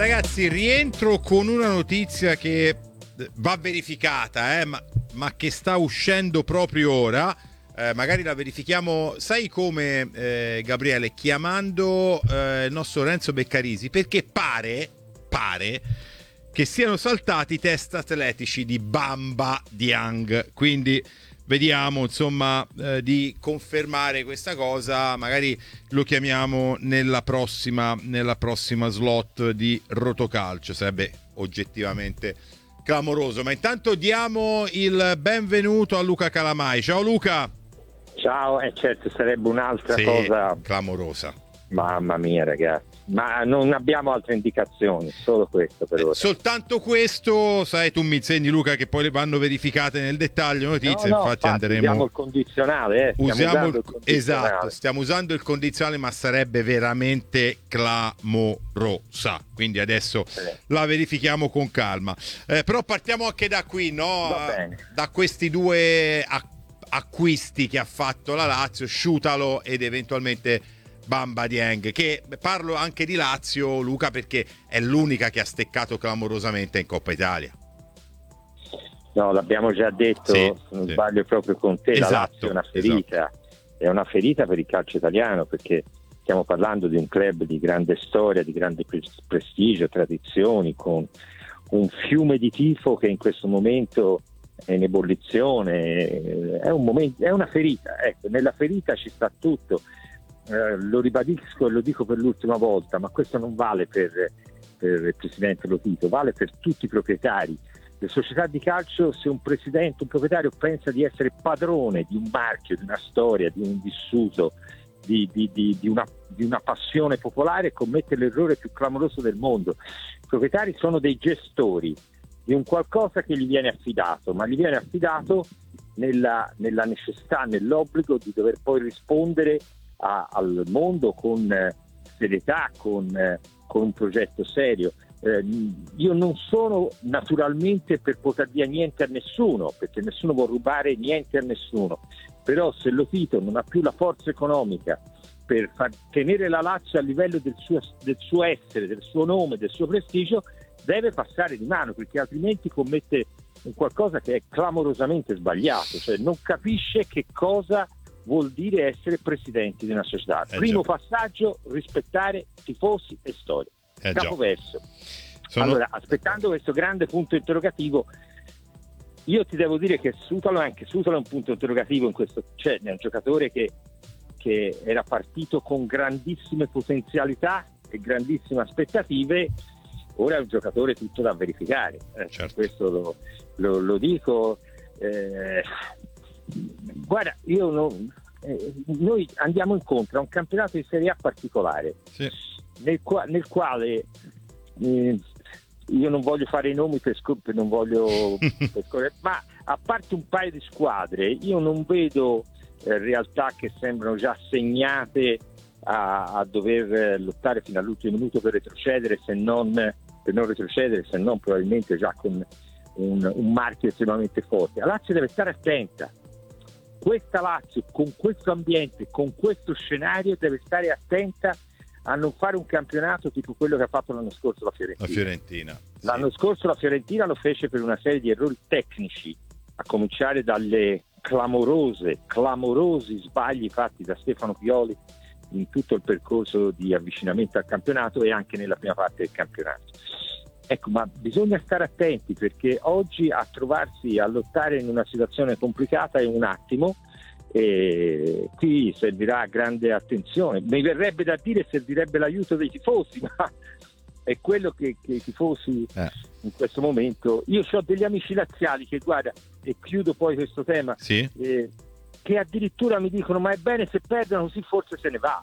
ragazzi, rientro con una notizia che va verificata, ma che sta uscendo proprio ora. Magari la verifichiamo, sai come, Gabriele, chiamando il nostro Renzo Beccarisi, perché pare che siano saltati i test atletici di Bamba Dieng, quindi vediamo insomma di confermare questa cosa. Magari lo chiamiamo nella prossima slot di Rotocalcio, sarebbe oggettivamente clamoroso. Ma intanto diamo il benvenuto a Luca Calamai. Ciao Luca. Ciao, certo, sarebbe un'altra cosa clamorosa. Mamma mia, ragazzi, ma non abbiamo altre indicazioni, solo questo per ora. Soltanto questo, sai, tu mi insegni, Luca, che poi le vanno verificate nel dettaglio notizie. No, infatti andremo, usiamo il condizionale, esatto, stiamo usando il condizionale, ma sarebbe veramente clamorosa, quindi adesso la verifichiamo con calma. Però partiamo anche da qui, no? Da questi due acquisti che ha fatto la Lazio, Sciutalo ed eventualmente Bamba Dieng, che parlo anche di Lazio, Luca, perché è l'unica che ha steccato clamorosamente in Coppa Italia. No, l'abbiamo già detto, se non sbaglio proprio con te, esatto, la Lazio è una ferita, è una ferita per il calcio italiano, perché stiamo parlando di un club di grande storia, di grande prestigio, tradizioni, con un fiume di tifo che in questo momento è in ebollizione, è una ferita, ecco, nella ferita ci sta tutto. Lo ribadisco e lo dico per l'ultima volta, ma questo non vale per il presidente Lotito, vale per tutti i proprietari. Le società di calcio, se un proprietario pensa di essere padrone di un marchio, di una storia, di un vissuto, di una passione popolare, commette l'errore più clamoroso del mondo. I proprietari sono dei gestori di un qualcosa che gli viene affidato, ma gli viene affidato nella necessità, nell'obbligo di dover poi rispondere al mondo con serietà, con un progetto serio. Io non sono naturalmente per poter dire niente a nessuno, perché nessuno vuole rubare niente a nessuno, però se Lotito non ha più la forza economica per far tenere la Lazio a livello del suo essere, del suo nome, del suo prestigio, deve passare di mano, perché altrimenti commette un qualcosa che è clamorosamente sbagliato, cioè non capisce che cosa vuol dire essere presidenti di una società. Primo passaggio, rispettare tifosi e storia. Capoverso. Allora, aspettando questo grande punto interrogativo, io ti devo dire che Sutalo è un punto interrogativo in questo, cioè è un giocatore che era partito con grandissime potenzialità e grandissime aspettative, ora è un giocatore tutto da verificare. Questo lo dico. Guarda, noi andiamo incontro a un campionato di Serie A particolare, nel quale io non voglio fare i nomi non voglio ma a parte un paio di squadre io non vedo realtà che sembrano già segnate a dover lottare fino all'ultimo minuto per non retrocedere, se non probabilmente già con un marchio estremamente forte. La Lazio deve stare attenta. Questa Lazio, con questo ambiente, con questo scenario, deve stare attenta a non fare un campionato tipo quello che ha fatto l'anno scorso la Fiorentina. L'anno scorso la Fiorentina lo fece per una serie di errori tecnici, a cominciare dalle clamorosi sbagli fatti da Stefano Pioli in tutto il percorso di avvicinamento al campionato e anche nella prima parte del campionato. Ecco, ma bisogna stare attenti, perché oggi a trovarsi a lottare in una situazione complicata è un attimo, e qui servirà grande attenzione. Mi verrebbe da dire servirebbe l'aiuto dei tifosi, ma è quello che i tifosi in questo momento. Io ho degli amici laziali che, guarda, e chiudo poi questo tema, che addirittura mi dicono: ma è bene se perdono, così forse se ne va.